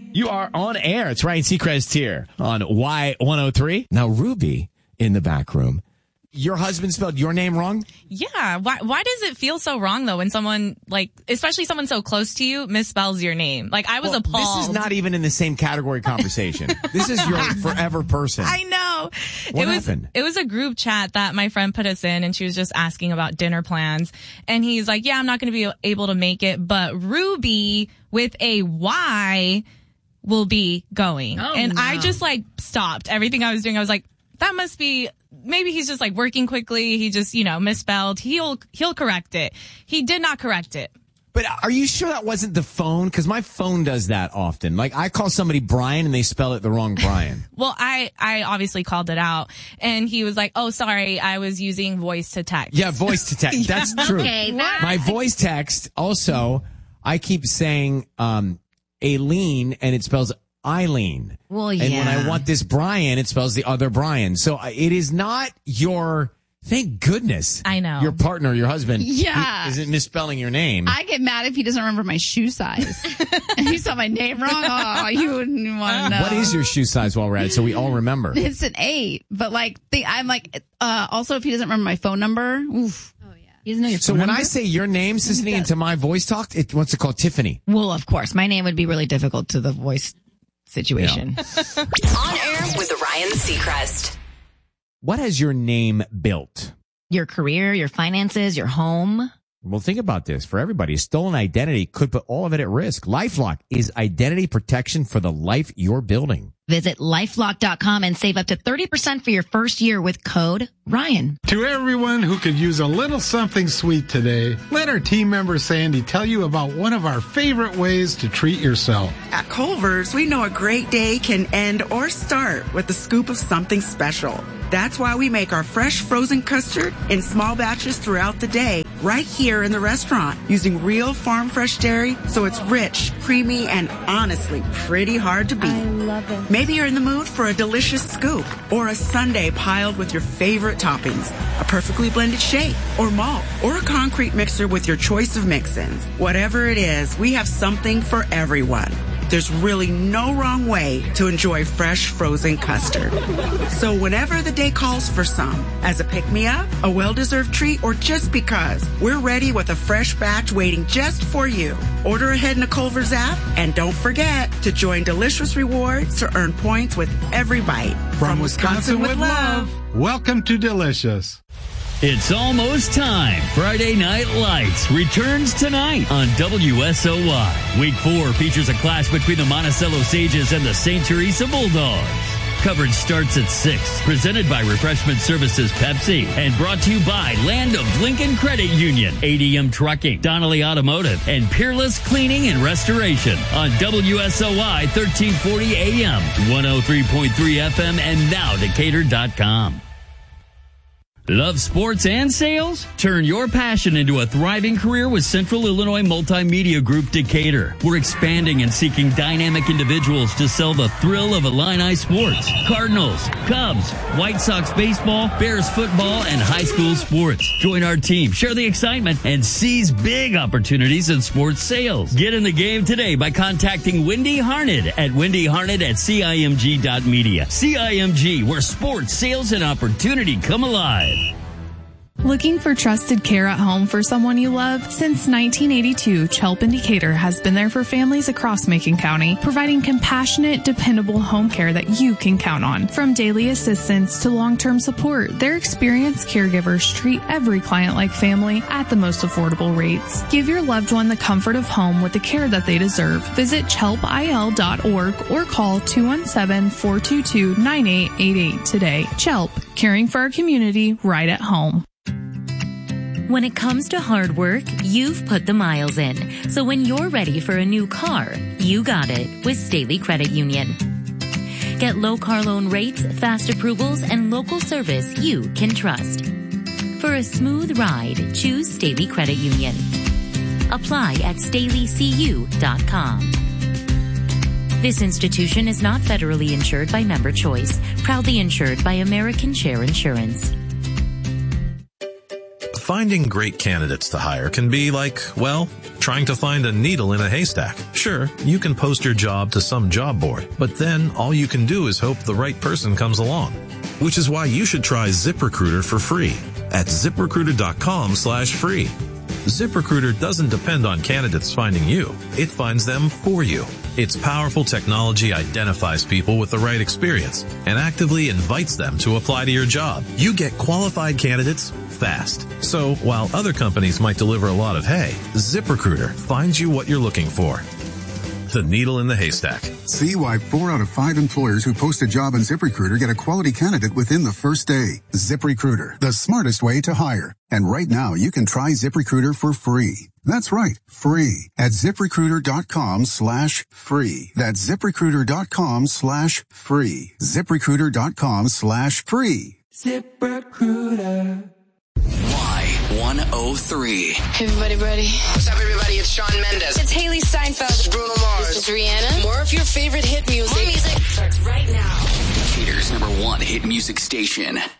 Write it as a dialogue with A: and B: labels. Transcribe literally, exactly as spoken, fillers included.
A: You are on air. It's Ryan Seacrest here on Y one oh three. Now, Ruby in the back room. Your husband spelled your name wrong?
B: Yeah. Why Why does it feel so wrong, though, when someone, like, especially someone so close to you, misspells your name? Like, I was
A: well,
B: appalled.
A: This is not even in the same category conversation. This is your forever person.
B: I know.
A: What
B: it was,
A: happened?
B: It was a group chat that my friend put us in, and she was just asking about dinner plans. And he's like, yeah, I'm not going to be able to make it, but Ruby with a Y will be going.
C: Oh,
B: and
C: no.
B: I just, like, stopped everything I was doing. I was like, that must be... Maybe he's just like working quickly. He just, you know, misspelled. He'll, he'll correct it. He did not correct it.
A: But are you sure that wasn't the phone? Because my phone does that often. Like, I call somebody Brian and they spell it the wrong Brian.
B: Well, I, I obviously called it out, and he was like, oh, sorry, I was using voice to text.
A: Yeah, voice to text.
B: Yeah.
A: That's true.
C: Okay, that-
A: My voice text also, I keep saying, um, Aileen, and it spells Eileen.
C: Well,
A: And
C: yeah.
A: when I want this Brian, it spells the other Brian. So uh, it is not your, thank goodness.
B: I know.
A: Your partner, your husband.
D: Yeah.
A: he isn't misspelling your name.
D: I get mad if he doesn't remember my shoe size. And he saw my name wrong. Oh, you wouldn't want to know.
A: What is your shoe size while we're at it so we all remember?
D: It's an eight. But like, the, I'm like, uh, also if he doesn't remember my phone number, oof.
C: He doesn't know your
A: So
C: phone
A: when
C: number?
A: I say your name, Sissany, into my voice talk, it wants to call Tiffany.
D: Well, of course, my name would be really difficult to the voice situation.
E: On air with Ryan Seacrest.
A: What has your name built?
C: Your career, your finances, your home.
A: Well, think about this. For everybody, stolen identity could put all of it at risk. LifeLock is identity protection for the life you're building.
C: Visit lifelock dot com and save up to thirty percent for your first year with code Ryan.
F: To everyone who could use a little something sweet today, let our team member Sandy tell you about one of our favorite ways to treat yourself.
G: At Culver's, we know a great day can end or start with a scoop of something special. That's why we make our fresh frozen custard in small batches throughout the day, right here in the restaurant, using real farm fresh dairy, so it's rich, creamy, and honestly pretty hard to beat. I love it. Maybe you're in the mood for a delicious scoop or a sundae piled with your favorite toppings, a perfectly blended shake or malt or a concrete mixer with your choice of mix-ins. Whatever it is, we have something for everyone. There's really no wrong way to enjoy fresh frozen custard. So whenever the day calls for some, as a pick-me-up, a well-deserved treat, or just because, we're ready with a fresh batch waiting just for you. Order ahead in the Culver's app, and don't forget to join Delicious Rewards to earn points with every bite.
F: From Wisconsin with love, welcome to Delicious.
H: It's almost time. Friday Night Lights returns tonight on W S O Y. Week four features a clash between the Monticello Sages and the Saint Teresa Bulldogs. Coverage starts at six. Presented by Refreshment Services Pepsi and brought to you by Land of Lincoln Credit Union, A D M Trucking, Donnelly Automotive, and Peerless Cleaning and Restoration on W S O Y thirteen forty A M, one oh three point three F M, and now Decatur dot com. Love sports and sales? Turn your passion into a thriving career with Central Illinois Multimedia Group Decatur. We're expanding and seeking dynamic individuals to sell the thrill of Illini sports. Cardinals, Cubs, White Sox baseball, Bears football, and high school sports. Join our team, share the excitement, and seize big opportunities in sports sales. Get in the game today by contacting Wendy Harned at wendy harned at C I M G dot media. C I M G, where sports, sales, and opportunity come alive.
I: Looking for trusted care at home for someone you love? Since nineteen eighty-two, Chelp in Decatur has been there for families across Macon County, providing compassionate, dependable home care that you can count on. From daily assistance to long-term support, their experienced caregivers treat every client like family at the most affordable rates. Give your loved one the comfort of home with the care that they deserve. Visit chelp I L dot org or call two one seven, four two two, nine eight eight eight today. Chelp, caring for our community right at home.
J: When it comes to hard work, you've put the miles in. So when you're ready for a new car, you got it with Staley Credit Union. Get low car loan rates, fast approvals, and local service you can trust. For a smooth ride, choose Staley Credit Union. Apply at staley c u dot com. This institution is not federally insured by Member Choice, proudly insured by American Share Insurance.
K: Finding great candidates to hire can be like, well, trying to find a needle in a haystack. Sure, you can post your job to some job board, but then all you can do is hope the right person comes along. Which is why you should try ZipRecruiter for free at ZipRecruiter.com slash free. ZipRecruiter doesn't depend on candidates finding you. It finds them for you. Its powerful technology identifies people with the right experience and actively invites them to apply to your job. You get qualified candidates fast. So while other companies might deliver a lot of hay, ZipRecruiter finds you what you're looking for. The needle in the haystack.
L: See why four out of five employers who post a job on ZipRecruiter get a quality candidate within the first day. ZipRecruiter, the smartest way to hire. And right now, you can try ZipRecruiter for free. That's right, free at ZipRecruiter.com slash free. That's ZipRecruiter.com slash free. ZipRecruiter.com slash free.
M: ZipRecruiter.
N: Y one oh three.
O: Hey, everybody ready?
N: What's up, everybody? It's Shawn Mendes.
O: It's Haley Steinfeld.
N: This is Bruno Mars.
O: This is Rihanna.
N: More of your favorite hit music.
O: More music starts right now.
N: Decatur's number one hit music station.